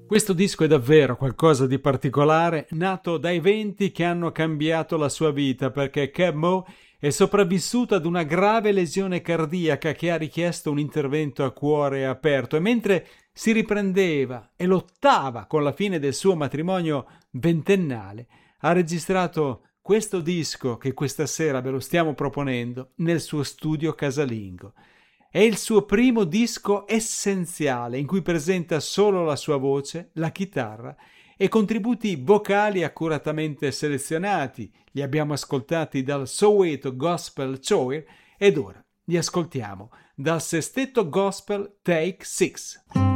Questo disco è davvero qualcosa di particolare, nato da eventi che hanno cambiato la sua vita, perché Keb Mo' è sopravvissuto ad una grave lesione cardiaca che ha richiesto un intervento a cuore aperto, e mentre si riprendeva e lottava con la fine del suo matrimonio ventennale, ha registrato questo disco che questa sera ve lo stiamo proponendo nel suo studio casalingo. È il suo primo disco essenziale in cui presenta solo la sua voce, la chitarra e contributi vocali accuratamente selezionati. Li abbiamo ascoltati dal Soweto Gospel Choir ed ora li ascoltiamo dal Sestetto Gospel Take 6.